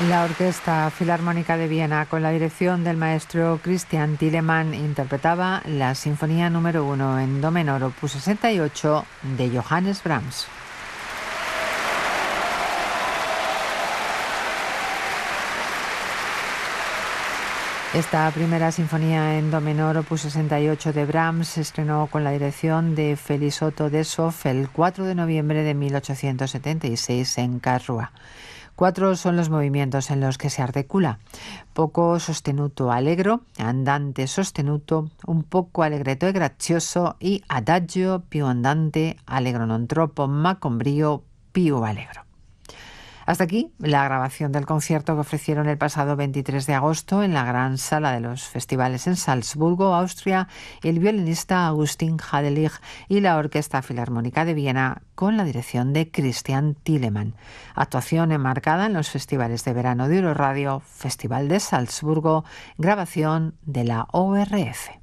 La Orquesta Filarmónica de Viena, con la dirección del maestro Christian Thielemann, interpretaba la Sinfonía número 1 en do menor, opus 68, de Johannes Brahms. Esta primera sinfonía en do menor, opus 68 de Brahms, se estrenó con la dirección de Félix Otto Dessau el 4 de noviembre de 1876 en Karlsruhe. 4 son los movimientos en los que se articula: poco sostenuto allegro, andante sostenuto, un poco allegretto e grazioso y adagio più andante, allegro non troppo ma con brio più allegro. Hasta aquí la grabación del concierto que ofrecieron el pasado 23 de agosto en la gran sala de los festivales en Salzburgo, Austria, el violinista Augustin Hadelich y la Orquesta Filarmónica de Viena, con la dirección de Christian Thielemann. Actuación enmarcada en los festivales de verano de Euroradio, Festival de Salzburgo, grabación de la ORF.